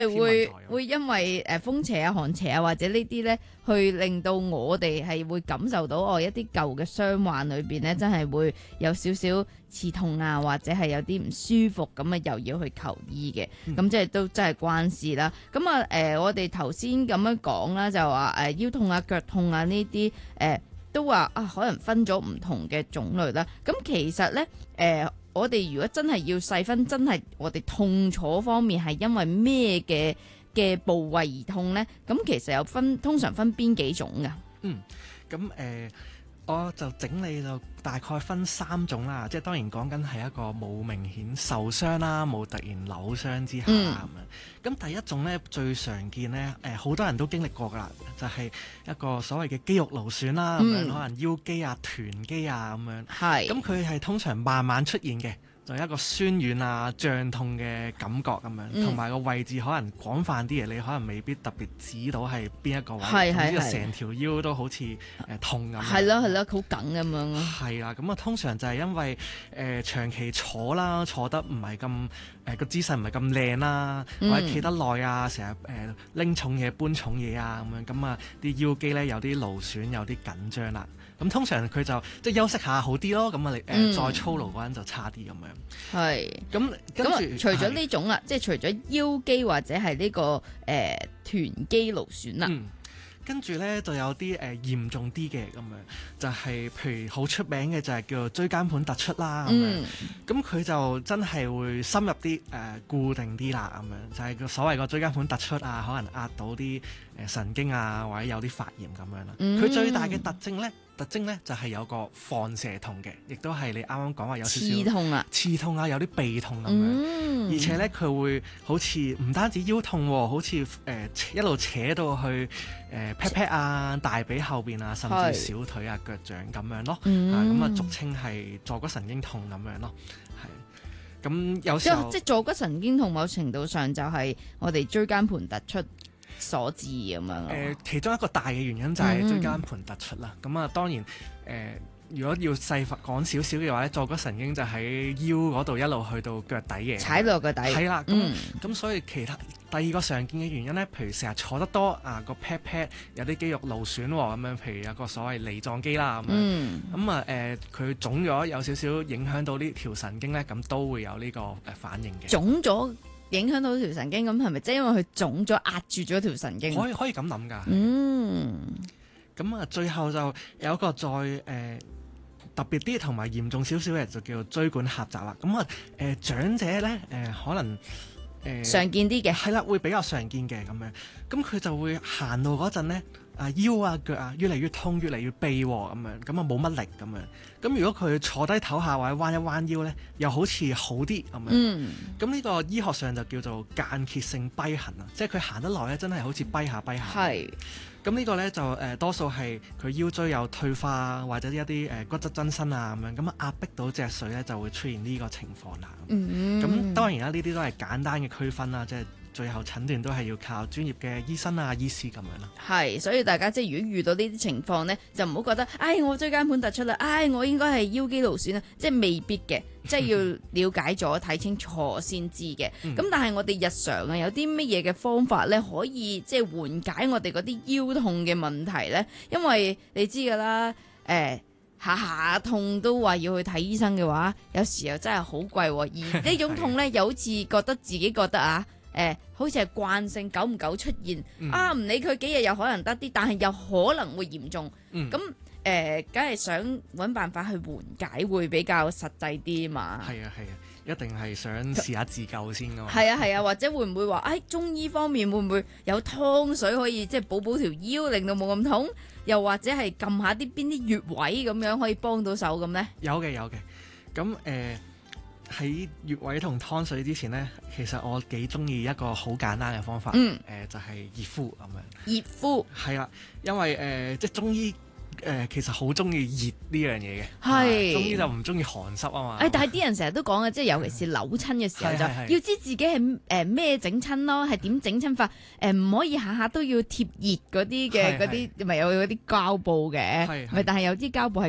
會因為風邪啊、寒邪啊或者呢啲咧，去令到我哋係會感受到一啲舊嘅傷患裏邊咧，真係會有少少刺痛啊，或者係有啲唔舒服咁啊，又要去求醫嘅。咁即係都真係關事啦。咁啊我哋頭先咁樣講啦，就話腰痛啊、腳痛啊呢啲都話可能分咗唔同嘅種類啦。咁其實咧我哋如果真係要細分，真係我哋痛楚方面係因為咩嘅部位而痛呢？咁其實有通常分邊幾種㗎？ 咁我就整理就大概分3種啦，即係當然講緊係一個冇明顯受傷啦，冇突然扭傷之下咁樣。咁第一種咧最常見咧，好多人都經歷過㗎啦，就係一個所謂嘅肌肉勞損啦，咁樣可能腰肌啊、臀肌啊咁樣。係。咁佢係通常慢慢出現嘅。就一個酸軟啊、脹痛嘅感覺咁樣，同埋個位置可能廣泛啲嘅，你可能未必特別指到係邊一個位，總之成條腰都好似痛咁。係咯， 好緊咁樣咯。係啦，咁啊通常就係因為長期坐啦，坐得唔係咁個姿勢唔係咁靚啦，或者企得耐啊，成日拎重嘢、搬重嘢啊咁樣，咁啊啲腰肌咧有啲勞損，有啲緊張啦。咁通常佢就即係休息下好啲咯，咁啊你再操勞嗰陣就差啲咁樣。係。咁跟住除咗呢種啦，即係除咗腰肌或者係呢個臀肌勞損啦。 跟住咧就有啲嚴重啲嘅咁樣，就係譬如好出名嘅就係叫做椎間盤突出啦咁樣。咁佢就真係會深入啲固定啲啦咁樣，就係個所謂個椎間盤突出啊，可能壓到啲神經啊，或者有啲發炎咁樣啦。佢最大嘅特徵咧就係有個放射痛嘅，亦都係你啱啱講話有少少刺痛啊，有啲鼻痛咁樣。而且咧佢會好似唔單止腰痛喎，好似一路扯到去pat pat 啊、大髀後邊啊，甚至小腿啊、腳掌咁樣咯。咁啊俗稱係坐骨神經痛咁樣咯。係。咁有時候即係坐骨神經痛，某程度上就係我哋椎間盤突出所致咁樣。其中一個大嘅原因就係椎間盤突出啦。咁啊當然如果要細講少少嘅話咧，坐骨神經就喺腰嗰度一路去到腳底嘅，踩到腳底。係啦，咁所以第二個常見嘅原因咧，譬如成日坐得多啊，個 pat pat 有啲肌肉勞損喎，咁樣譬如有個所謂梨狀肌啦咁樣，咁啊佢腫咗有少少影響到呢條神經咧，咁都會有呢個反應嘅。腫咗影響到條神經，咁係咪即係因為佢腫咗壓住咗條神經？可以咁諗㗎。咁啊最後就有一個再特別啲同埋嚴重少少嘅就叫做椎管狹窄啦。咁啊長者咧可能常見啲嘅係啦，會比較常見嘅咁樣。咁佢就會行路嗰陣咧腰啊腳啊越嚟越痛，越嚟越痹咁樣，咁啊冇乜力咁樣。咁如果佢坐低唞下或者彎一彎腰咧，又好似好啲咁樣。咁呢個醫學上就叫做間歇性跛行啊，即係佢行得耐咧，真係好似跛下跛下。係。咁呢個咧就多數係佢腰椎有退化或者一啲骨質增生啊咁樣，咁壓迫到脊髓咧就會出現呢個情況啦。咁當然啦，呢啲都係簡單嘅區分啦，即係最後診斷都係要靠專業嘅醫生啊、醫師咁樣啦。係，所以大家即係如果遇到呢啲情況咧，就唔好覺得，我椎間盤突出啦，我應該係腰肌勞損啊，即係未必嘅。即係要了解咗睇清楚先知嘅。咁但係我哋日常啊有啲乜嘢嘅方法咧，可以即係緩解我哋嗰啲腰痛嘅問題咧？因為你知㗎啦，下下痛都話要去睇醫生嘅話，有時又真係好貴喎。而呢種痛咧，又好似覺得自己覺得好似係慣性，久唔久出現唔理佢幾日又可能得啲，但係又可能會嚴重。咁梗係想揾辦法去緩解，會比較實際啲嘛。係啊，一定係想試下自救先噶嘛。係啊，或者會唔會話中醫方面會唔會有湯水可以即係補條腰，令到冇咁痛？又或者係撳下邊啲穴位咁樣可以幫到手咁呢？有嘅。咁喺穴位同湯水之前呢，其實我幾中意一個好簡單嘅方法，就係熱敷咁樣。熱敷係啦，因為即係中醫。其實好中意熱呢樣嘢嘅，中醫就唔中意寒濕啊嘛。但係啲人成日都講嘅，即係尤其是扭親嘅時候，就要知自己係咩整親咯，係點整親法。唔可以下下都要貼熱嗰啲嘅，嗰啲咪有嗰啲膠布嘅，但係有啲膠布係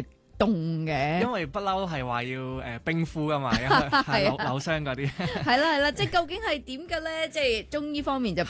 凍嘅？ 因為不嬲係話要冰敷噶嘛，因為係扭傷嗰啲。 係啦，即係究竟係點嘅咧？即係中醫方面就